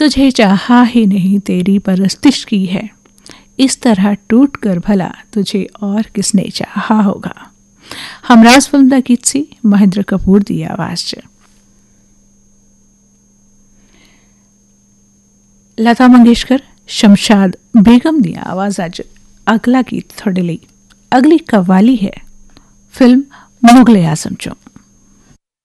तुझे चाहा ही नहीं तेरी परस्तिश की है, इस तरह टूट कर भला तुझे और किसने चाहा होगा। हमराज फिल्म ਦਾ ਗੀਤ ਸੀ ਮਹਿੰਦਰ ਕਪੂਰ ਦੀ ਆਵਾਜ਼ 'ਚ। ਲਤਾ ਮੰਗੇਸ਼ਕਰ, ਸ਼ਮਸ਼ਾਦ ਬੇਗਮ ਦੀਆਂ ਆਵਾਜ਼ਾਂ 'ਚ ਅਗਲਾ ਗੀਤ ਤੁਹਾਡੇ ਲਈ। ਅਗਲੀ ਕਵਾਲੀ ਹੈ ਫਿਲਮ ਮੁਗਲ ਆਜ਼ਮ 'ਚੋਂ।